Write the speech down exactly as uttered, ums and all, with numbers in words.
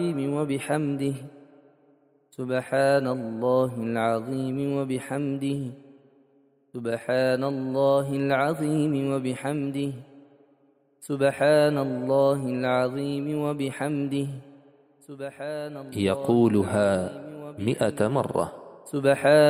وبحمده سبحان الله العظيم وبحمده سبحان الله العظيم وبحمده سبحان الله العظيم وبحمده سبحان الله يقولها مئة مرة. سبحان